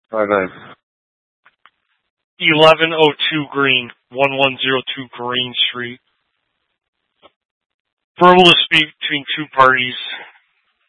5-9. 1102 Green, 1102 Green Street. Verbal dispute between two parties.